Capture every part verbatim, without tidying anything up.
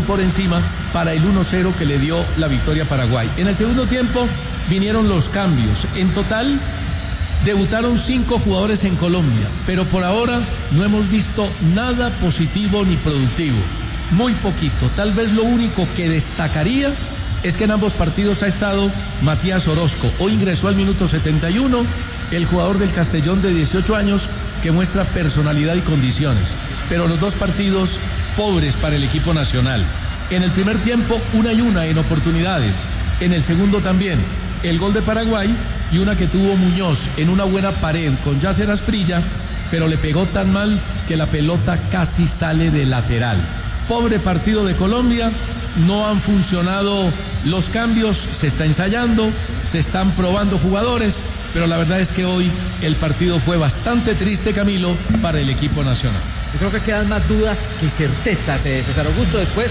por encima para el uno cero que le dio la victoria a Paraguay. En el segundo tiempo vinieron los cambios. En total debutaron cinco jugadores en Colombia, pero por ahora no hemos visto nada positivo ni productivo. Muy poquito. Tal vez lo único que destacaría es que en ambos partidos ha estado Matías Orozco. Hoy ingresó al minuto setenta y uno el jugador del Castellón de dieciocho años que muestra personalidad y condiciones. Pero los dos partidos pobres para el equipo nacional. En el primer tiempo una y una en oportunidades. En el segundo también el gol de Paraguay y una que tuvo Muñoz en una buena pared con Yasser Asprilla, pero le pegó tan mal que la pelota casi sale de lateral. Pobre partido de Colombia, no han funcionado los cambios, se está ensayando, se están probando jugadores, pero la verdad es que hoy el partido fue bastante triste, Camilo, para el equipo nacional. Yo creo que quedan más dudas que certezas, eh, César Augusto, después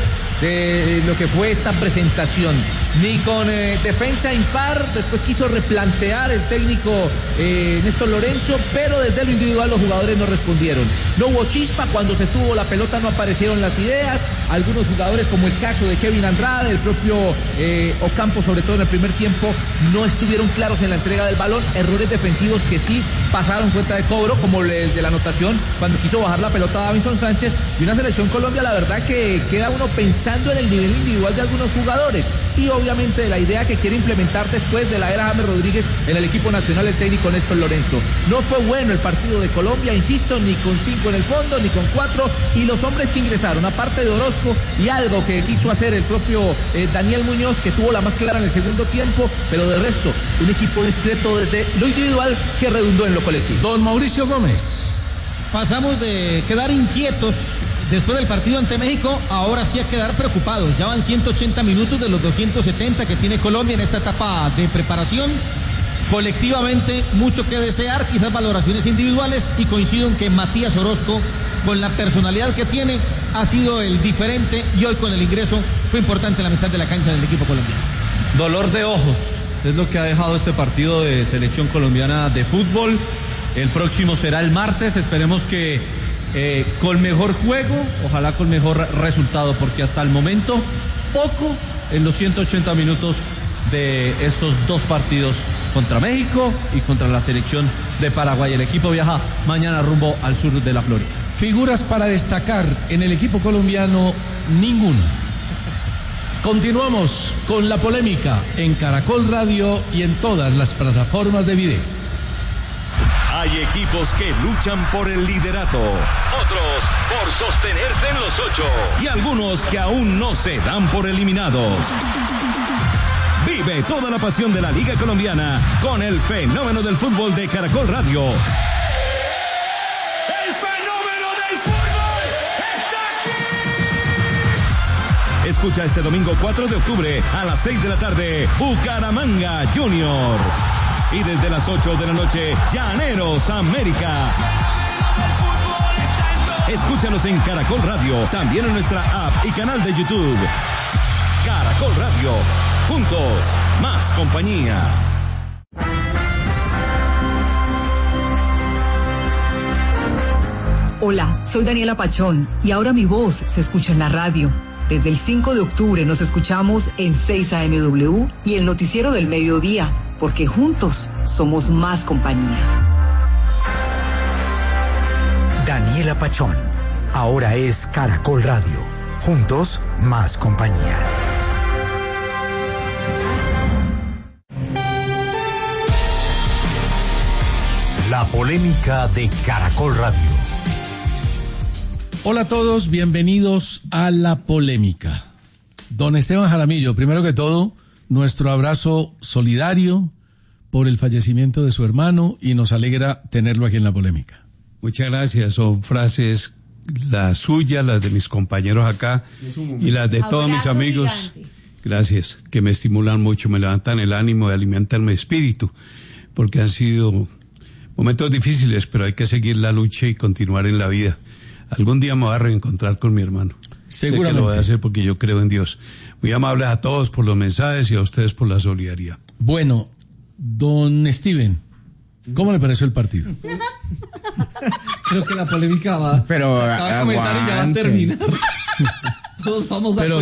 de lo que fue esta presentación. Ni con eh, defensa impar, después quiso replantear el técnico eh, Néstor Lorenzo, pero desde lo individual los jugadores no respondieron. No hubo chispa, cuando se tuvo la pelota no aparecieron las ideas. Algunos jugadores, como el caso de Kevin Andrade, el propio eh, Ocampo, sobre todo en el primer tiempo, no estuvieron claros en la entrega del balón. Errores defensivos que sí pasaron cuenta de cobro, como el de la anotación cuando quiso bajar la pelota a Davinson Sánchez. Y una selección Colombia, la verdad que queda uno pensando en el nivel individual de algunos jugadores y obviamente de la idea que quiere implementar después de la era James Rodríguez en el equipo nacional el técnico Néstor Lorenzo. No fue bueno el partido de Colombia, insisto, ni con cinco en el fondo, ni con cuatro, y los hombres que ingresaron, aparte de Orozco y algo que quiso hacer el propio eh, Daniel Muñoz, que tuvo la más clara en el segundo tiempo, pero de resto, un equipo discreto desde lo individual que redundó en lo colectivo. Don Mauricio Gómez. Pasamos de quedar inquietos después del partido ante México, ahora sí a quedar preocupados. Ya van ciento ochenta minutos de los doscientos setenta que tiene Colombia en esta etapa de preparación. Colectivamente, mucho que desear, quizás valoraciones individuales, y coincido en que Matías Orozco, con la personalidad que tiene, ha sido el diferente y hoy con el ingreso fue importante en la mitad de la cancha del equipo colombiano. Dolor de ojos es lo que ha dejado este partido de selección colombiana de fútbol. El próximo será el martes, esperemos que eh, con mejor juego, ojalá con mejor resultado, porque hasta el momento poco en los ciento ochenta minutos de estos dos partidos contra México y contra la selección de Paraguay. El equipo viaja mañana rumbo al sur de la Florida. Figuras para destacar en el equipo colombiano, ninguna. Continuamos con la polémica en Caracol Radio y en todas las plataformas de video. Hay equipos que luchan por el liderato, otros por sostenerse en los ocho y algunos que aún no se dan por eliminados. Vive toda la pasión de la Liga Colombiana con el fenómeno del fútbol de Caracol Radio. ¡El fenómeno del fútbol está aquí! Escucha este domingo cuatro de octubre a las seis de la tarde, Bucaramanga Junior. Y desde las ocho de la noche, Llaneros América. Escúchanos en Caracol Radio, también en nuestra app y canal de YouTube. Caracol Radio, juntos, más compañía. Hola, soy Daniela Pachón y ahora mi voz se escucha en la radio. Desde el cinco de octubre nos escuchamos en seis A M W y el noticiero del mediodía, porque juntos somos más compañía. Daniela Pachón, ahora es Caracol Radio. Juntos, más compañía. La polémica de Caracol Radio. Hola a todos, bienvenidos a La Polémica. Don Esteban Jaramillo, primero que todo, nuestro abrazo solidario por el fallecimiento de su hermano y nos alegra tenerlo aquí en La Polémica. Muchas gracias, son frases las suyas, las de mis compañeros acá y las de todos mis amigos. Gigante. Gracias, que me estimulan mucho, me levantan el ánimo y alimentan mi espíritu, porque han sido momentos difíciles, pero hay que seguir la lucha y continuar en la vida. Algún día me voy a reencontrar con mi hermano. Seguramente. Sé que lo voy a hacer porque yo creo en Dios. Muy amables a todos por los mensajes y a ustedes por la solidaridad. Bueno, don Steven, ¿cómo le pareció el partido? Creo que la polémica va, Pero, va a comenzar y ya va a terminar. Todos vamos a Pero